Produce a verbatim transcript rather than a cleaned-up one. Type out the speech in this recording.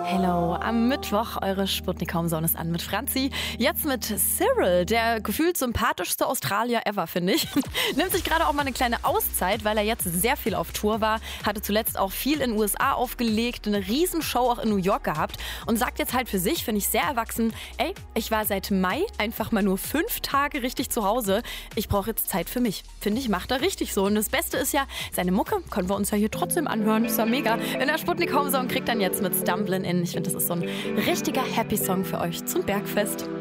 Hello, am Mittwoch, eure Sputnik Homezone ist an mit Franzi. Jetzt mit Cyril, der gefühlt sympathischste Australier ever, finde ich. Nimmt sich gerade auch mal eine kleine Auszeit, weil er jetzt sehr viel auf Tour war. Hatte zuletzt auch viel in den U S A aufgelegt, eine Riesenshow auch in New York gehabt und sagt jetzt halt für sich, finde ich sehr erwachsen, ey, ich war seit Mai einfach mal nur fünf Tage richtig zu Hause. Ich brauche jetzt Zeit für mich. Finde ich, macht er richtig so. Und das Beste ist ja, seine Mucke können wir uns ja hier trotzdem anhören. Ist ja mega. In der Sputnik Homezone kriegt dann jetzt mit Stumblin' In. Ich finde, das ist so ein richtiger Happy-Song für euch zum Bergfest.